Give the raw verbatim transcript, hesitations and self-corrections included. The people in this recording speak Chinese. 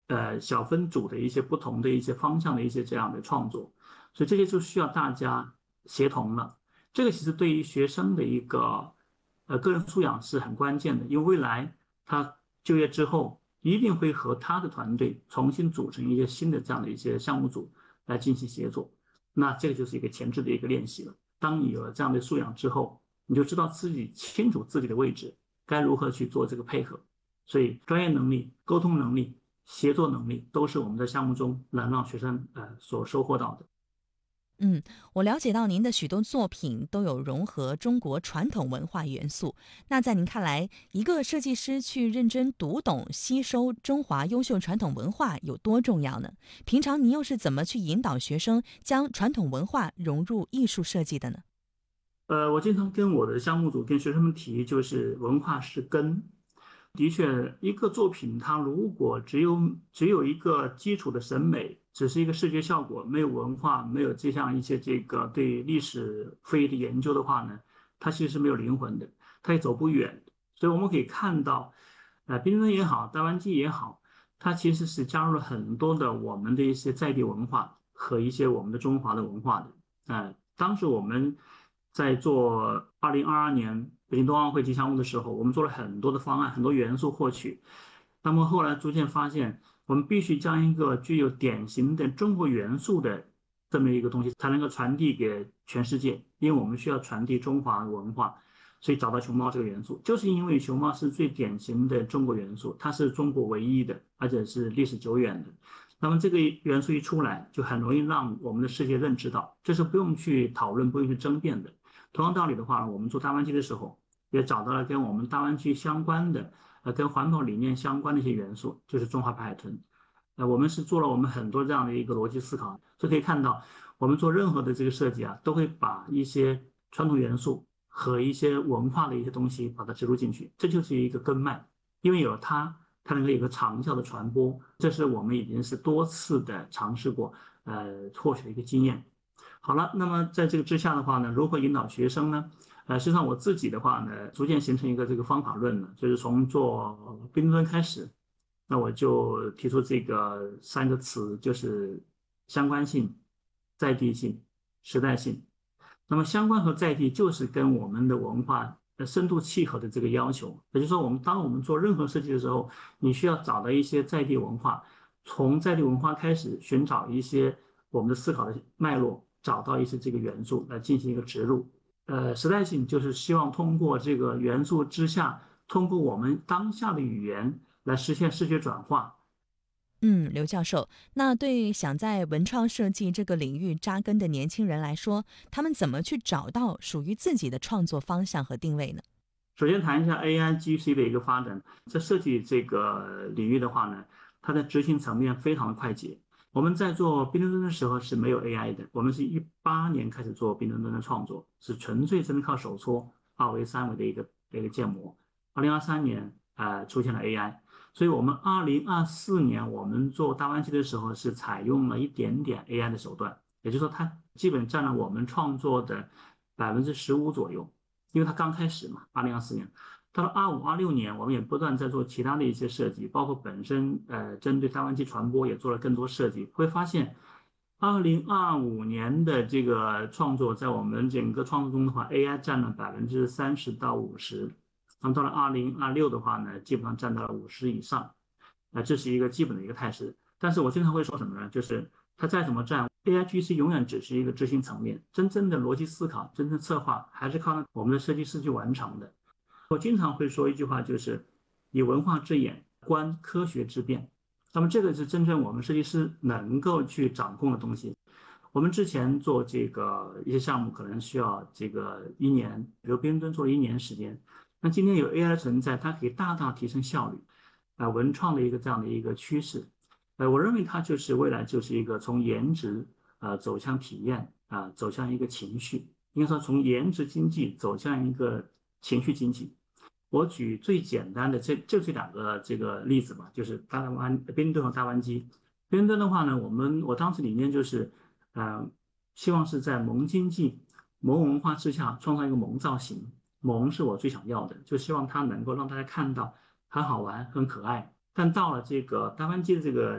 呃小分组的一些不同的一些方向的一些这样的创作，所以这些就需要大家协同了。这个其实对于学生的一个呃个人素养是很关键的，因为未来他就业之后一定会和他的团队重新组成一些新的这样的一些项目组来进行协作。那这个就是一个前置的一个练习了。当你有了这样的素养之后，你就知道自己清楚自己的位置，该如何去做这个配合。所以专业能力、沟通能力、协作能力都是我们在项目中能让学生呃所收获到的。 嗯，我了解到您的许多作品都有融合中国传统文化元素。那在您看来，一个设计师去认真读懂、吸收中华优秀传统文化有多重要呢？平常您又是怎么去引导学生将传统文化融入艺术设计的呢？ 呃，我经常跟我的项目组、跟学生们提，就是文化是根。的确，一个作品它如果只有只有一个基础的审美，只是一个视觉效果，没有文化，没有这样一些这个对历史非遗的研究的话呢，它其实是没有灵魂的，它也走不远。所以我们可以看到，呃，冰墩也好，大湾机也好，它其实是加入了很多的我们的一些在地文化和一些我们的中华的文化的。呃，当时我们在做二零二二年北京冬奥会吉祥物的时候，我们做了很多的方案，很多元素获取。那么后来逐渐发现，我们必须将一个具有典型的中国元素的这么一个东西，才能够传递给全世界。因为我们需要传递中华文化，所以找到熊猫这个元素，就是因为熊猫是最典型的中国元素，它是中国唯一的，而且是历史久远的。那么这个元素一出来，就很容易让我们的世界认知到，这是不用去讨论、不用去争辩的。同样道理的话，我们做大湾区的时候，也找到了跟我们大湾区相关的，呃，跟环保理念相关的一些元素，就是中华白海豚。呃，我们是做了我们很多这样的一个逻辑思考，就可以看到，我们做任何的这个设计啊，都会把一些传统元素和一些文化的一些东西把它植入进去，这就是一个根脉，因为有了它，它能够有个长效的传播，这是我们已经是多次的尝试过，呃，获取的一个经验。好了，那么在这个之下的话呢，如何引导学生呢？呃，实际上我自己的话呢，逐渐形成一个这个方法论了，就是从做冰墩开始，那我就提出这个三个词，就是相关性、在地性、时代性。那么相关和在地就是跟我们的文化呃深度契合的这个要求，也就是说，我们当我们做任何设计的时候，你需要找到一些在地文化，从在地文化开始寻找一些我们的思考的脉络，找到一些这个元素来进行一个植入。呃，时代性就是希望通过这个元素之下，通过我们当下的语言来实现视觉转化。 嗯，刘教授，那对想在文创设计这个领域扎根的年轻人来说，他们怎么去找到属于自己的创作方向和定位呢？ 首先谈一下 A I G C 的一个发展，在设计这个领域的话呢，它的执行层面非常的快捷。我们在做冰墩墩的时候是没有 A I 的，我们是一八年开始做冰墩墩的创作，是纯粹真的靠手搓二维、三维的一个一个建模。二零二三年呃出现了 A I，所以我们二零二四年我们做大湾区的时候是采用了一点点 A I 的手段，也就是说它基本占了我们创作的百分之十五左右。因为它刚开始嘛，二零二四年，到了二五、二六年，我们也不断在做其他的一些设计，包括本身呃针对大湾区传播也做了更多设计。会发现，二零二五年的这个创作，在我们整个创作中的话，A I 占了百分之三十到五十，那么到了二零二六的话呢，基本上占到了五十以上，啊、这是一个基本的一个态势。但是我经常会说什么呢？就是它再怎么占，A I G C 永远只是一个执行层面，真正的逻辑思考、真正策划还是靠我们的设计师去完成的。我经常会说一句话，就是以文化之眼观科学之变。那么这个是真正我们设计师能够去掌控的东西。我们之前做这个一些项目，可能需要这个一年，比如冰墩做了一年时间。那今天有 A I 的存在，它可以大大提升效率，啊、呃文创的一个这样的一个趋势。呃，我认为它就是未来就是一个从颜值呃走向体验啊、呃走向一个情绪，应该说从颜值经济走向一个情绪经济。我举最简单的这就这两个这个例子吧，就是大湾冰墩和大湾机。冰墩的话呢，我们我当时理念就是，呃，希望是在萌经济、萌文化之下创造一个萌造型。萌是我最想要的，就希望它能够让大家看到很好玩、很可爱。但到了这个大湾机的这个